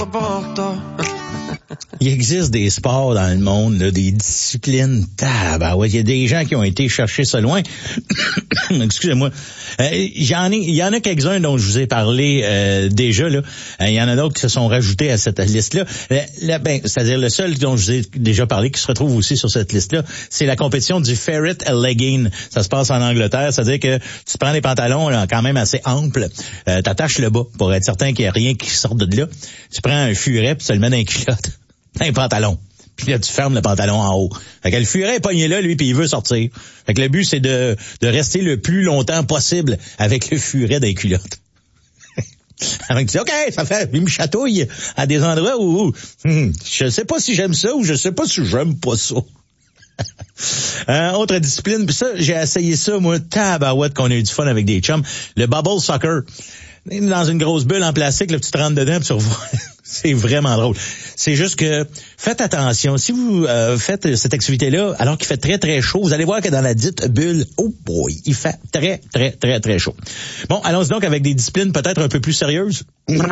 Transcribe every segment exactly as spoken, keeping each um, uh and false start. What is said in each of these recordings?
Il existe des sports dans le monde, là, des disciplines. Ah, ouais, il y a des gens qui ont été chercher ça loin. Excusez-moi. Euh, j'en ai, il y en a quelques-uns dont je vous ai parlé euh, déjà. Là, euh, il y en a d'autres qui se sont rajoutés à cette liste-là. Euh, là, ben, c'est-à-dire le seul dont je vous ai déjà parlé, qui se retrouve aussi sur cette liste-là, c'est la compétition du ferret legging. Ça se passe en Angleterre. C'est-à-dire que tu prends des pantalons là, quand même assez amples, euh, t'attaches le bas pour être certain qu'il n'y a rien qui sorte de là. Tu prends un furet puis tu le mets dans les culottes. Un pantalon. Puis là, tu fermes le pantalon en haut. Fait que le furet est pogné là, lui, puis il veut sortir. Fait que le but, c'est de, de rester le plus longtemps possible avec le furet des culottes. Fait que tu dis, OK, ça fait, il me chatouille à des endroits où, hum, je sais pas si j'aime ça ou je sais pas si j'aime pas ça. Euh, autre discipline, puis ça, j'ai essayé ça, moi, tabarouette, qu'on a eu du fun avec des chums. Le bubble soccer. Dans une grosse bulle en plastique, là, tu te rentres dedans, puis tu revois. C'est vraiment drôle. C'est juste que, faites attention. Si vous euh, faites cette activité-là, alors qu'il fait très, très chaud, vous allez voir que dans la dite bulle, oh boy, il fait très, très, très, très chaud. Bon, allons-y donc avec des disciplines peut-être un peu plus sérieuses.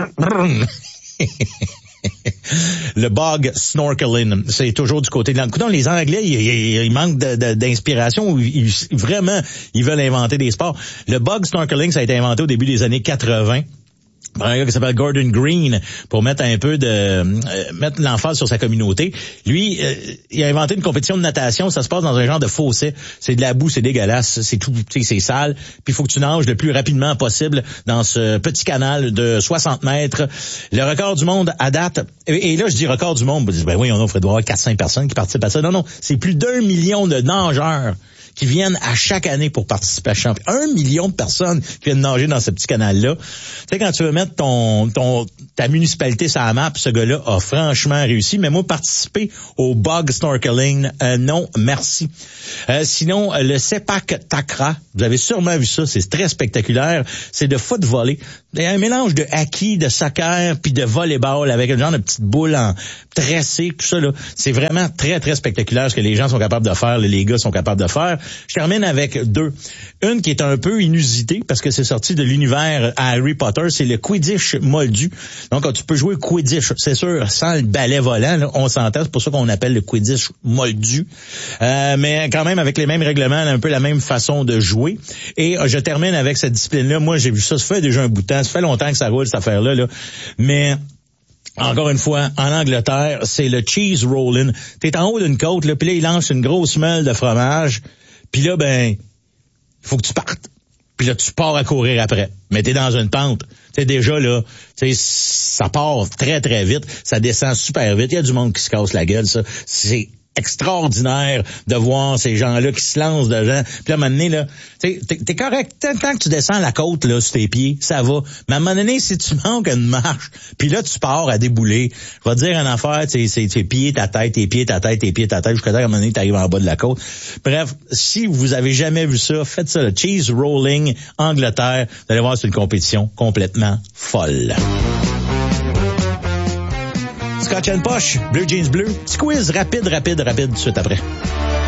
Le bog snorkeling, c'est toujours du côté de l'Anglais. Les Anglais, ils, ils, ils manquent de, de, d'inspiration. Ils, vraiment, ils veulent inventer des sports. Le bog snorkeling, ça a été inventé au début des années quatre-vingts. Un gars qui s'appelle Gordon Green, pour mettre un peu de euh, mettre l'emphase sur sa communauté. Lui, euh, il a inventé une compétition de natation. Ça se passe dans un genre de fossé. C'est de la boue, c'est dégueulasse, c'est tout, c'est sale. Puis il faut que tu nages le plus rapidement possible dans ce petit canal de soixante mètres. Le record du monde à date. Et, et là, je dis record du monde. Ben oui, on devrait avoir quatre cinq personnes qui participent à ça. Non, non, c'est plus d'un million de nageurs qui viennent à chaque année pour participer à ce championnat. Un million de personnes qui viennent nager dans ce petit canal-là. Tu sais, quand tu veux mettre ton, ton, ta municipalité sur la map, ce gars-là a franchement réussi. Mais moi, participer au bog snorkeling, euh, non, merci. Euh, sinon, le sepak takraw, vous avez sûrement vu ça, c'est très spectaculaire. C'est de foot volley. Il y a un mélange de hockey, de soccer, puis de volleyball avec un genre de petite boule en tressée, tout ça, là. C'est vraiment très, très spectaculaire ce que les gens sont capables de faire, les gars sont capables de faire. Je termine avec deux. Une qui est un peu inusitée parce que c'est sorti de l'univers Harry Potter, c'est le Quidditch moldu. Donc, tu peux jouer Quidditch, c'est sûr, sans le balai volant, là, on s'entend, c'est pour ça qu'on appelle le Quidditch moldu. Euh, mais quand même avec les mêmes règlements, un peu la même façon de jouer. Et je termine avec cette discipline-là. Moi, j'ai vu ça, ça fait déjà un bout de temps, ça fait longtemps que ça roule, cette affaire-là, là. Mais encore une fois, en Angleterre, c'est le cheese rolling. T'es en haut d'une côte, là, puis là, il lance une grosse meule de fromage. Puis là, ben, il faut que tu partes. Puis là, tu pars à courir après. Mais t'es dans une pente. Tu sais, déjà, là, tu sais, ça part très, très vite. Ça descend super vite. Il y a du monde qui se casse la gueule, ça. C'est extraordinaire de voir ces gens-là qui se lancent dedans. Puis à un moment donné, là, t'es, t'es correct. Tant que tu descends la côte, là, sur tes pieds, ça va. Mais à un moment donné, si tu manques une marche, puis là, tu pars à débouler, je vais te dire une affaire, c'est tes pieds, ta tête, tes pieds, ta tête, tes pieds, ta tête, jusqu'à là, à un moment donné, t'arrives en bas de la côte. Bref, si vous avez jamais vu ça, faites ça, le cheese rolling, Angleterre. Vous allez voir, c'est une compétition complètement folle. Scotch and Posh, Bleu Jeans Bleu. Petit quiz rapide, rapide, rapide, tout de suite après.